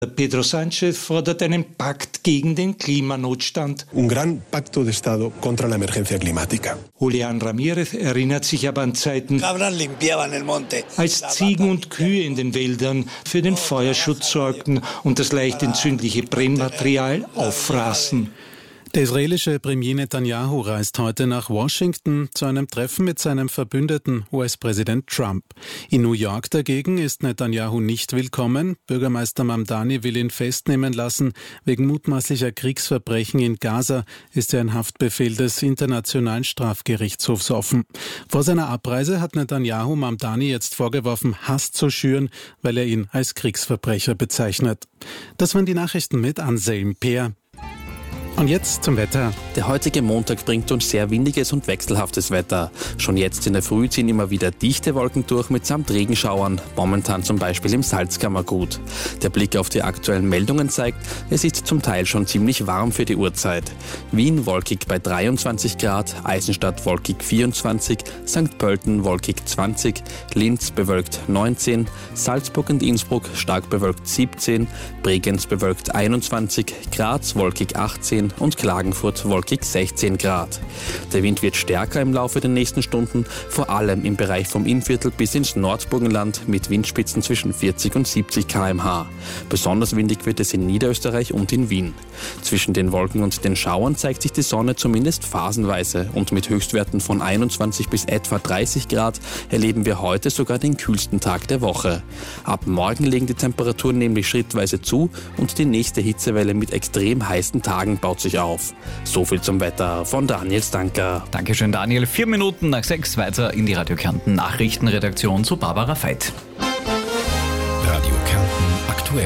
Pedro Sánchez fordert einen Pakt gegen den Klimanotstand. Un gran pacto de Estado contra la emergencia climática. Julián Ramírez erinnert sich aber an Zeiten, als Ziegen und Kühe in den Wäldern für den Feuerschutz sorgten und das leicht entzündliche Brennmaterial auffraßen. Der israelische Premier Netanyahu reist heute nach Washington zu einem Treffen mit seinem Verbündeten US-Präsident Trump. In New York dagegen ist Netanyahu nicht willkommen. Bürgermeister Mamdani will ihn festnehmen lassen. Wegen mutmaßlicher Kriegsverbrechen in Gaza ist er ein Haftbefehl des Internationalen Strafgerichtshofs offen. Vor seiner Abreise hat Netanyahu Mamdani jetzt vorgeworfen, Hass zu schüren, weil er ihn als Kriegsverbrecher bezeichnet. Das waren die Nachrichten mit Anselm Peer. Und jetzt zum Wetter. Der heutige Montag bringt uns sehr windiges und wechselhaftes Wetter. Schon jetzt in der Früh ziehen immer wieder dichte Wolken durch mitsamt Regenschauern, momentan zum Beispiel im Salzkammergut. Der Blick auf die aktuellen Meldungen zeigt, es ist zum Teil schon ziemlich warm für die Uhrzeit. Wien wolkig bei 23 Grad, Eisenstadt wolkig 24, St. Pölten wolkig 20, Linz bewölkt 19, Salzburg und Innsbruck stark bewölkt 17, Bregenz bewölkt 21, Graz wolkig 18, und Klagenfurt wolkig 16 Grad. Der Wind wird stärker im Laufe der nächsten Stunden, vor allem im Bereich vom Innviertel bis ins Nordburgenland mit Windspitzen zwischen 40 und 70 km/h. Besonders windig wird es in Niederösterreich und in Wien. Zwischen den Wolken und den Schauern zeigt sich die Sonne zumindest phasenweise und mit Höchstwerten von 21 bis etwa 30 Grad erleben wir heute sogar den kühlsten Tag der Woche. Ab morgen legen die Temperaturen nämlich schrittweise zu und die nächste Hitzewelle mit extrem heißen Tagen baut sich auf. So viel zum Wetter von Daniel Stanker. Dankeschön, Daniel. 4 Minuten nach 6 weiter in die Radio Kärnten Nachrichtenredaktion zu Barbara Veit. Radio Kärnten aktuell.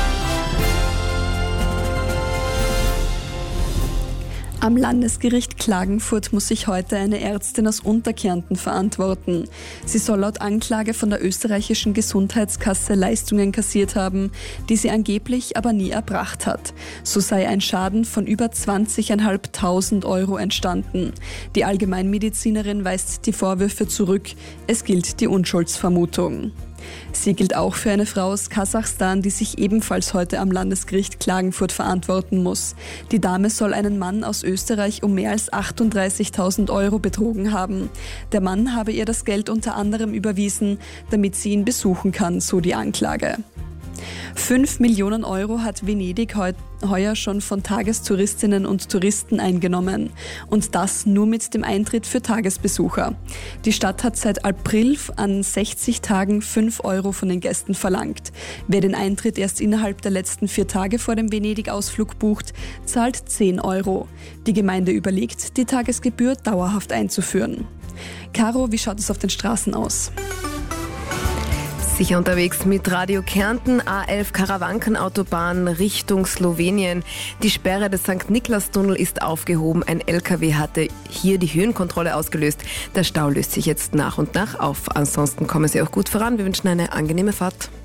Am Landesgericht Klagenfurt muss sich heute eine Ärztin aus Unterkärnten verantworten. Sie soll laut Anklage von der österreichischen Gesundheitskasse Leistungen kassiert haben, die sie angeblich aber nie erbracht hat. So sei ein Schaden von über 20.500 Euro entstanden. Die Allgemeinmedizinerin weist die Vorwürfe zurück. Es gilt die Unschuldsvermutung. Sie gilt auch für eine Frau aus Kasachstan, die sich ebenfalls heute am Landesgericht Klagenfurt verantworten muss. Die Dame soll einen Mann aus Österreich um mehr als 38.000 Euro betrogen haben. Der Mann habe ihr das Geld unter anderem überwiesen, damit sie ihn besuchen kann, so die Anklage. 5 Millionen Euro hat Venedig heuer schon von Tagestouristinnen und Touristen eingenommen. Und das nur mit dem Eintritt für Tagesbesucher. Die Stadt hat seit April an 60 Tagen 5 Euro von den Gästen verlangt. Wer den Eintritt erst innerhalb der letzten 4 Tage vor dem Venedig-Ausflug bucht, zahlt 10 Euro. Die Gemeinde überlegt, die Tagesgebühr dauerhaft einzuführen. Caro, wie schaut es auf den Straßen aus? Sicher unterwegs mit Radio Kärnten, A11 Karawankenautobahn Richtung Slowenien. Die Sperre des St. Niklas-Tunnel ist aufgehoben. Ein LKW hatte hier die Höhenkontrolle ausgelöst. Der Stau löst sich jetzt nach und nach auf. Ansonsten kommen Sie auch gut voran. Wir wünschen eine angenehme Fahrt.